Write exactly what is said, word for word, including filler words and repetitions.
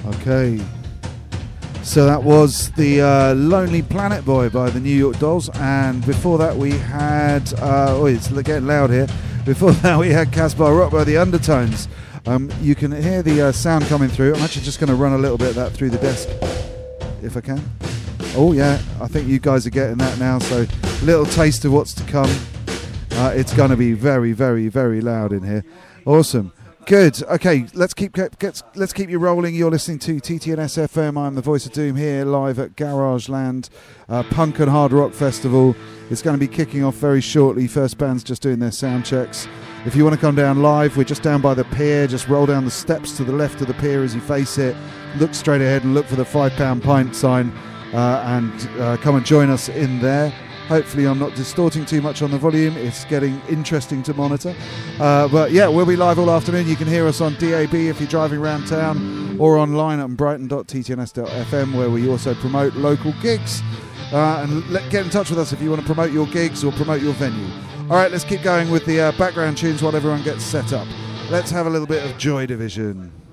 Okay. So that was the uh, Lonely Planet Boy by the New York Dolls, and before that we had, uh, oh it's getting loud here, before that we had Caspar Rock by the Undertones. Um, you can hear the uh, sound coming through. I'm actually just going to run a little bit of that through the desk, if I can. Oh yeah, I think you guys are getting that now, so a little taste of what's to come. Uh, it's going to be very, very, very loud in here. Awesome. Good. Okay, let's keep get, let's keep you rolling. You're listening to T T N S F M. I'm the Voice of Doom here live at Garage Land uh, Punk and Hard Rock Festival. It's going to be kicking off very shortly. First band's just doing their sound checks. If you want to come down live, we're just down by the pier. Just roll down the steps to the left of the pier as you face it. Look straight ahead and look for the five pound pint sign uh, and uh, come and join us in there. Hopefully I'm not distorting too much on the volume. It's getting interesting to monitor. Uh, but yeah, we'll be live all afternoon. You can hear us on D A B if you're driving around town, or online at brighton dot t t n s dot f m, where we also promote local gigs. Uh, and let, get in touch with us if you want to promote your gigs or promote your venue. All right, let's keep going with the uh, background tunes while everyone gets set up. Let's have a little bit of Joy Division.